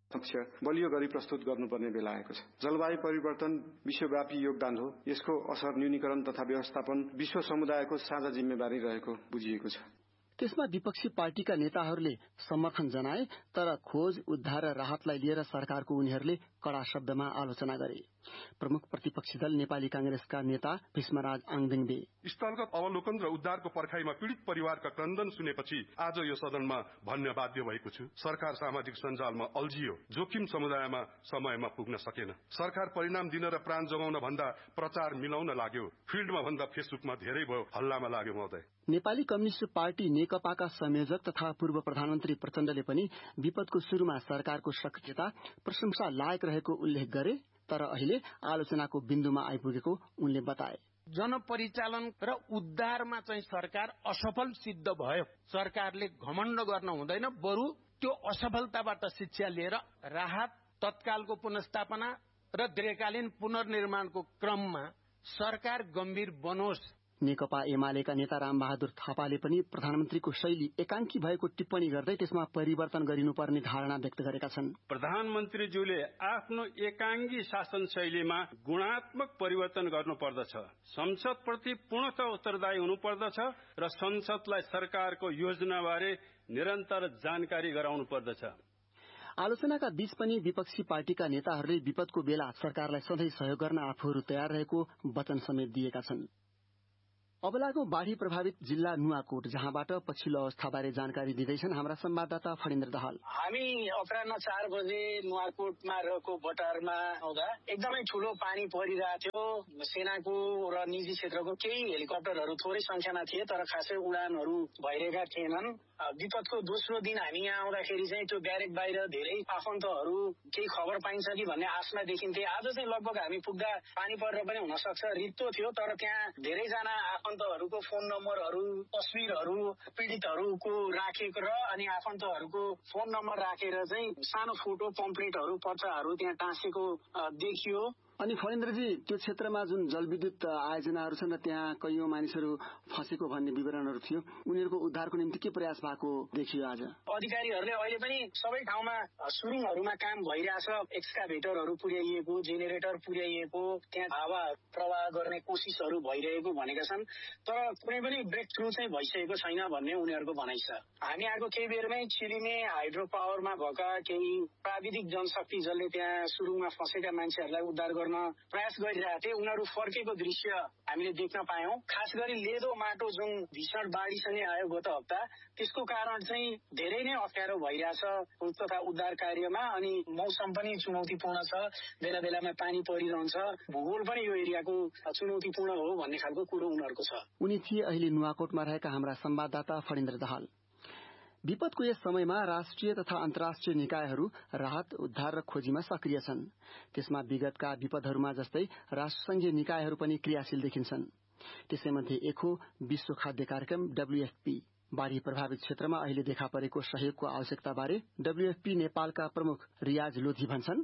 पक्ष बलियो गरी प्रस्तुत गर्नुपर्ने बेला आएको छ। जलवायु परिवर्तन विश्वव्यापी योगदान हो। यसको असर न्यूनीकरण तथा व्यवस्थापन विश्व समुदायको साझा जिम्मेवारी रहेको बुझिएको छ। त्यसमा विपक्षी पार्टीका नेताहरूले समर्थन जनाए, तर खोज, उद्धार र राहतलाई लिएर सरकारको उनीहरूले कड़ा शब्दमा आलोचना गरे। प्रमुख प्रतिपक्षी दल नेपाली कांग्रेसका नेता भीष्मराज आङदिङबे स्थलगत अवलोकन र उद्धारको पर्खाइमा पीड़ित परिवारका क्रन्दन सुनेपछि आज यो सदनमा भन्न बाध्य भएको छु। सरकार सामाजिक सञ्जालमा अल्झियो, जोखिम समुदायमा समयमा पुग्न सकेन। सरकार परिणाम दिन र प्राण जोगाउन भन्दा प्रचार मिलाउन लाग्यो। फिल्डमा भन्दा फेसबुकमा धेरै भयो, हल्लामा लाग्यो महोदय। नेपाली कम्युनिष्ट पार्टी नेकपाका संयोजक तथा पूर्व प्रधानमन्त्री प्रचण्डले पनि विपदको शुरूमा सरकारको सक्रियता प्रशंसा लायक रहेको उल्लेख गरे, तर अहिले आलोचनाको बिन्दुमा आइपुगेको उनले बताए। जनपरिचालन र उद्धारमा चाहिँ सरकार असफल सिद्ध भयो। सरकारले घमण्ड गर्न हुँदैन, बरु त्यो असफलताबाट शिक्षा लिएर राहत, तत्कालको पुनर्स्थापना र दीर्घकालीन पुनर्निर्माणको क्रममा सरकार गम्भीर बनोस्। नेकपा एमालेका नेता रामबहादुर थापाले पनि प्रधानमन्त्रीको शैली एकांकी भएको टिप्पणी गर्दै त्यसमा परिवर्तन गरिनुपर्ने धारणा व्यक्त गरेका छन्। प्रधानमन्त्रीज्यूले आफ्नो एकांगी शासन शैलीमा गुणात्मक परिवर्तन गर्नुपर्दछ। संसदप्रति पूर्णतः उत्तरदायी हुनुपर्दछ र संसदलाई सरकारको योजनाबारे निरन्तर जानकारी गराउनु पर्दछ। आलोचनाका बीच पनि विपक्षी पार्टीका नेताहरूले विपदको बेला सरकारलाई सधैँ सहयोग गर्न आफूहरू तयार रहेको वचन समेत दिएका छन्। अब लागौं बाढ़ी प्रभावित जिल्ला नुवाकोट, जहाँबाट पछिल्लो अवस्थाबारे जानकारी दिँदैछन् हाम्रा संवाददाता फणिन्द्र दाहाल। हामी अपराह्न 4 बजे नुवाकोटमा रहेको बटारमा आउँदा एकदमै ठूलो पानी परिरहेको थियो। सेनाको र निजी क्षेत्रको केही हेलिकप्टरहरू थोरै संख्यामा थिए, तर खासै उडानहरू भइरहेका थिएनन्। विपदको दोस्रो दिन हामी यहाँ आउँदाखेरि चाहिँ त्यो ब्यारेक बाहिर धेरै आफन्तहरू केही खबर पाइन्छ कि भन्ने आशमा देखिन्थे। आज चाहिँ लगभग हामी पुग्दा पानी परेर पनि हुन सक्छ, रित्तो थियो, तर त्यहाँ धेरैजना आफन्तहरूको फोन नम्बरहरू, तस्विरहरू पीड़ितहरूको राखेको र अनि आफन्तहरूको फोन नम्बर राखेर चाहिँ सानो फोटो पम्पलेटहरू, पर्चाहरू त्यहाँ टाँसेको देखियो। अनि फणिन्द्रजी, त्यो क्षेत्रमा जुन जलविद्युत आयोजनाहरू छन् र त्यहाँ कैयौं मानिसहरू फँसेको भन्ने विवरणहरू थियो, उनीहरूको उद्धारको निम्ति के प्रयास भएको देखियो आज? अधिकारीहरूले अहिले पनि सबै ठाउँमा सुरुङहरूमा काम भइरहेछ। एक्सकाभेटरहरू पुर्याइएको, जेनेरेटर पुर्याइएको, त्यहाँ हावा प्रवाह गर्ने कोसिसहरू भइरहेको भनेका छन्, तर कुनै पनि ब्रेक थ्रु चाहिँ भइसकेको छैन भन्ने उनीहरूको भनाइ छ। हामी आएको केही बेरमै छिरिने हाइड्रो पावरमा भएका केही प्राविधिक जनशक्ति जसले त्यहाँ सुरुङमा फँसेका मान्छेहरूलाई उद्धार गर्न प्रयास गरिरहेका थिए, उनीहरू फर्केको दृश्य हामीले देख्न पायौं। खास गरी लेदो माटो जुन भीषण बाढ़ीसँगै आयो गत हप्ता, त्यसको कारण चाहिँ धेरै नै अप्ठ्यारो भइरहेछ तथा उद्धार कार्यमा। अनि मौसम पनि चुनौतीपूर्ण छ, बेला बेलामा पानी परिरहन्छ, भूगोल पनि यो एरियाको चुनौतीपूर्ण हो भन्ने खालको कुरो उनीहरूको छ। उनी थिए अहिले नुवाकोटमा रहेका हाम्रा संवाददाता फणिन्द्र दाहाल। विपदको यस समयमा राष्ट्रिय तथा अन्तर्राष्ट्रिय निकायहरू राहत, उद्धार र खोजीमा सक्रिय छन्। त्यसमा विगतका विपदहरूमा जस्तै राष्ट्रसंघीय निकायहरू पनि क्रियाशील देखिन्छन्। त्यसैमध्ये एक हो विश्व खाद्य कार्यक्रम WFP। बाढ़ी प्रभावित क्षेत्रमा अहिले देखा परेको सहयोगको आवश्यकता बारे WFP नेपालका प्रमुख रियाज लोधी भन्छन्,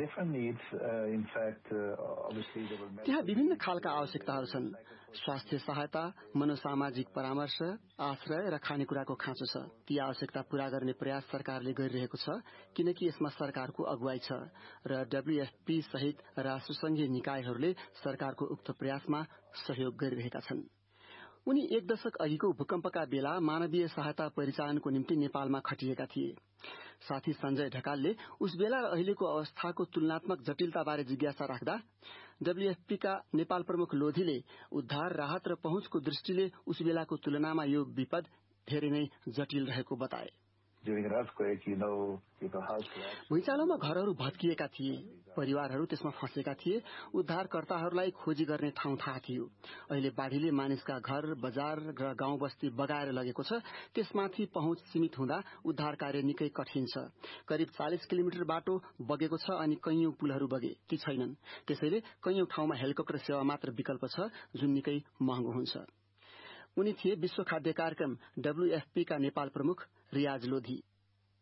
त्यहाँ विभिन्न खालका आवश्यकताहरू छन्। स्वास्थ्य सहायता, मनोसामाजिक परामर्श, आश्रय र खानेकुराको खाँचो छ। ती आवश्यकता पूरा गर्ने प्रयास सरकारले गरिरहेको छ, किनकि यसमा सरकारको अगुवाई छ र WFP सहित राष्ट्रसंघीय निकायहरूले सरकारको उक्त प्रयासमा सहयोग गरिरहेका छन्। उनी 1 दशक अघिको भूकम्पका बेला मानवीय सहायता परिचालनको निम्ति नेपालमा खटिएका थिए। साथी संजय ढकालले उस बेला र अहिलेको अवस्थाको तुलनात्मक जटिलताबारे जिज्ञासा राख्दा WFP का नेपाल प्रमुख लोधीले उद्धार, राहत र पहुँचको दृष्टिले उस बेलाको तुलनामा यो विपद धेरै नै जटिल रहेको बताए। भुइँचालोमा घरहरू भत्किएका थिए, परिवारहरू त्यसमा फँसेका थिए, उद्धारकर्ताहरूलाई खोजी गर्ने ठाउँ थाहा थियो। अहिले बाढ़ीले मानिसका घर, बजार र गाउँ बस्ती बगाएर लगेको छ। त्यसमाथि पहुँच सीमित हुँदा उद्धार कार्य निकै कठिन छ। करिब 40 किलोमिटर बाटो बगेको छ अनि कैयौं पुलहरू बगे, ती छैनन्। त्यसैले कैयौं ठाउँमा हेलिकप्टर सेवा मात्र विकल्प छ, जुन निकै महँगो हुन्छ। उनी थिए विश्व खाद्य कार्यक्रम WFP का नेपाल प्रमुख रियाज लोधी।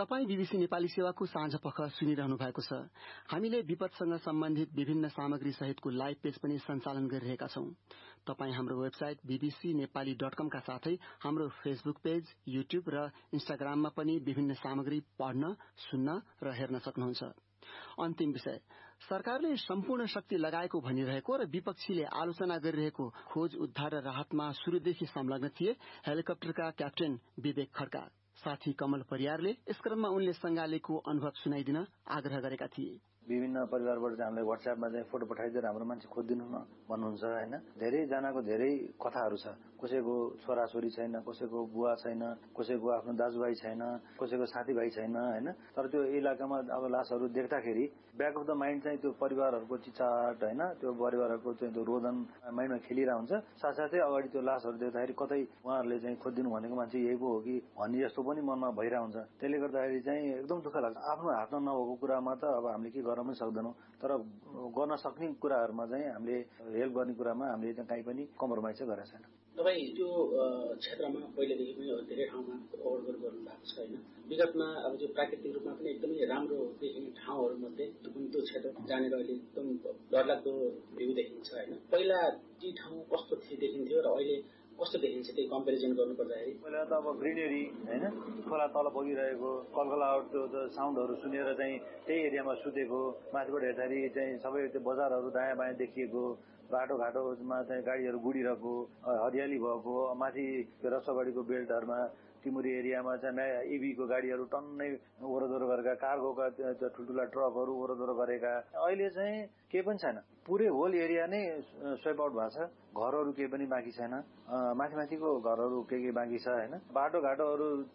तपाई बीबीसी नेपाली सेवाको साँझ पख सुनिरहनु भएको छ। हामीले विपदसँग सम्बन्धित विभिन्न सामग्री सहितको लाइभ पेज पनि सञ्चालन गरिरहेका छौं। तपाई हाम्रो वेबसाइट bbcnepali.com का साथै हाम्रो फेसबुक पेज, युट्युब र इन्स्टाग्राममा पनि विभिन्न सामग्री पढ्न, सुन्न र हेर्न सक्नुहुन्छ। अन्तिम विषय, सरकारले सम्पूर्ण शक्ति लगाएको भनिरहेको र विपक्षीले आलोचना गरिरहेको खोज उद्धार र राहतमा शुरूदेखि संलग्न थिए हेलिकप्टरका क्याप्टेन विवेक खड्का। साथी कमल परियारले यस क्रममा उनले संगालेको अनुभव सुनाइदिन आग्रह गरेका थिए। विभिन्न परिवारबाट चाहिँ हामीलाई व्हाट्सएपमा चाहिँ फोटो पठाइदिएर हाम्रो मान्छे खोजिदिनु न भन्नुहुन्छ हैन। धेरै जनाको धेरै कथाहरू छ। कसैको छोराछोरी छैन, कसैको बुवा छैन, कसैको आफ्नो दाजुभाइ छैन, कसैको साथीभाइ छैन हैन। तर त्यो इलाकामा अब लासहरू देख्दाखेरि ब्याक अफ द माइन्ड चाहिँ त्यो परिवारहरूको चिचाट हैन, त्यो परिवारहरूको चाहिँ त्यो रोदन माइन्डमा खेलिरहेको हुन्छ। साथसाथै अगाडि त्यो लासहरू देख्दाखेरि कतै उहाँहरूले चाहिँ खोजिदिनु भनेको मान्छे यही पो हो कि भन्ने जस्तो पनि मनमा भइरहेको हुन्छ। त्यसले गर्दाखेरि चाहिँ एकदम दुःख लाग्छ। आफ्नो हातमा नभएको कुरामा त अब हामीले के गर्न पनि सक्दैनौँ, तर गर्न सक्ने कुराहरूमा चाहिँ हामीले हेल्प गर्ने कुरामा हामीले चाहिँ कहीँ पनि कम्प्रोमाइज चाहिँ गरेका छैन। तपाईँ यो क्षेत्रमा पहिलेदेखि पनि धेरै ठाउँमा ओभरगोल गर्नु भएको छ होइन। विगतमा अब त्यो प्राकृतिक रूपमा पनि एकदमै राम्रो देखिने ठाउँहरूमध्ये त्यो क्षेत्र जानेर अहिले एकदम डरलाग्दो भ्यू देखिन्छ होइन। पहिला ती ठाउँ कस्तो देखिन्थ्यो र अहिले कस्तो देखिन्छ त्यही कम्पेरिजन गर्नुपर्दाखेरि? पहिला त अब ग्रिनेरी होइन, खोला तल बगिरहेको कलकलाहट त्यो साउन्डहरू सुनेर चाहिँ त्यही एरियामा सुतेको, माथिबाट हेर्दाखेरि चाहिँ सबै त्यो बजारहरू दायाँ बायाँ देखिएको, बाटोघाटोमा चाहिँ गाडीहरू गुडिरहेको, हरियाली भएको, माथि रसोगढीको बेल्टहरूमा टिमुरी एरियामा चाहिँ नयाँ इभीको गाडीहरू टन्नै ओहोरदोहोर गरेका, कार्गोका ठुल्ठुला ट्रकहरू ओहोरदोहोर गरेका। अहिले चाहिँ केही पनि छैन, पुरै होल एरिया नै स्वेप आउट भएको छ। घरहरू केही पनि बाँकी छैन, माथिको घरहरू के बाँकी छ होइन। बाटोघाटोहरू त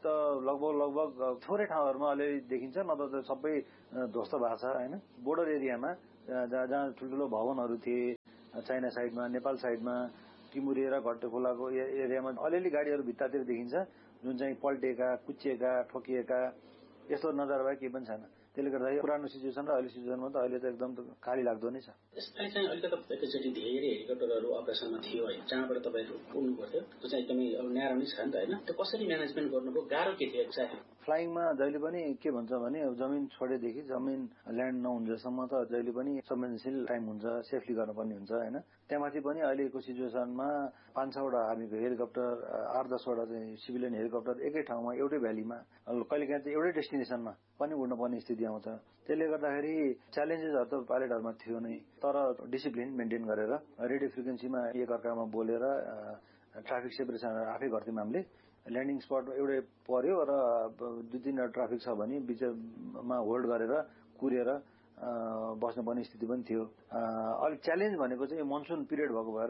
लगभग थोरै ठाउँहरूमा अलिअलि देखिन्छ, नत्र त सबै ध्वस्त भएको छ होइन। बोर्डर एरियामा जहाँ ठुल्ठुलो भवनहरू थिए चाइना साइडमा, नेपाल साइडमा, टिमुरी र घट्टखोलाको एरियामा अलिअलि गाडीहरू भित्तातिर देखिन्छ, जुन चाहिँ पल्टेका, कुच्चिएका, ठोकिएका, यस्तो नजर भए केही पनि छैन। त्यसले गर्दा पुरानो सिचुएसन र अहिले सिचुएसनमा त अहिले त एकदम खाली लाग्दो नै छ। यसलाई चाहिँ अलिकति एकैचोटि धेरै हेलिकप्टरहरू अपरेसनमा थियो है, जहाँबाट तपाईँहरू पुग्नु पर्थ्यो, त्यो चाहिँ एकदमै अब न्यारो नै छ नि त होइन। त्यो कसरी म्यानेजमेन्ट गर्नुभयो, गाह्रो के थियो चाहिँ? फ्लाइङमा जहिले पनि के भन्छ भने जमिन छोडेदेखि जमिन ल्यान्ड नहुन्जेलसम्म त जहिले पनि संवेदनशील टाइम हुन्छ, सेफली गर्नुपर्ने हुन्छ होइन। त्यहाँमाथि पनि अहिलेको सिचुएसनमा 5-6वटा आर्मीको हेलिकप्टर, 8-10वटा चाहिँ सिभिलियन हेलिकप्टर एकै ठाउँमा एउटै भ्यालीमा कहिलेकाहीँ चाहिँ एउटै डेस्टिनेसनमा पनि उड्नुपर्ने स्थिति आउँछ। त्यसले गर्दाखेरि च्यालेन्जेसहरू त पाइलटहरूमा थियो नै, तर डिसिप्लिन मेन्टेन गरेर रेडियो फ्रिक्वेन्सीमा एकअर्कामा बोलेर ट्राफिक सेपरेसन आफै गर्थ्यौँ हामीले। ल्यान्डिङ स्पट एउटै पर्यो र 2-3वटा ट्राफिक छ भने बिचमा होल्ड गरेर कुरेर बस्नुपर्ने स्थिति पनि थियो। अलिक च्यालेन्ज भनेको चाहिँ मनसुन पिरियड भएको भएर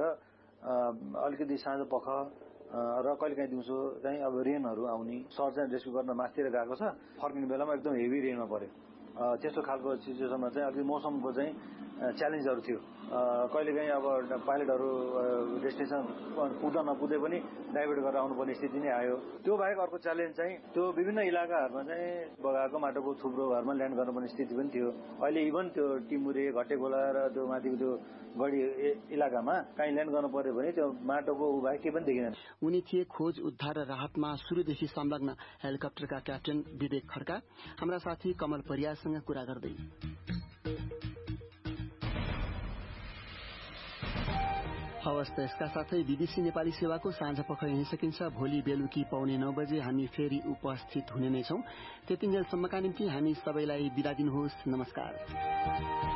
अलिकति साँझ पख र कहिलेकाहीँ दिउँसो चाहिँ अब रेनहरू आउने, सर्च एन्ड रेस्क्यु गर्न माथितिर गएको छ, फर्किने बेलामा एकदम हेभी रेनमा पर्यो। त्यस्तो खालको सिचुएसनमा चाहिँ अलिकति मौसमको चाहिँ च्यालेन्जहरू थियो। कहिलेकाहीँ अब पाइलटहरू डेस्टिनेसन पुग्दा नपुग्दै पनि डाइभर्ट गरेर आउनुपर्ने स्थिति नै आयो। त्यो बाहेक अर्को च्यालेन्ज चाहिँ त्यो विभिन्न इलाकाहरूमा चाहिँ बगाएको माटोको थुप्रो घरमा ल्यान्ड गर्नुपर्ने स्थिति पनि थियो। अहिले इभन त्यो टिमुरे, घट्टेखोला र त्यो माथिको त्यो गढी इलाकामा कहीँ ल्यान्ड गर्नु पर्यो भने त्यो माटोको बाहेक केही पनि देखिँदैन। उनी थिए खोज उद्धार र राहतमा शुरूदेखि संलग्न हेलिकप्टरका क्याप्टेन विवेक खड्का। हाम्रा साथी कमल परियारसँग कुरा गर्दै। हवस् त यसका साथै बीबीसी नेपाली सेवाको साँझ पख यहीँ सकिन्छ। भोलि बेलुकी 9:15 बजे हामी फेरि उपस्थित हुने नै छौं। त्यतिन्जेलसम्मका निम्ति हामी सबैलाई बिदा दिनुहोस्। नमस्कार।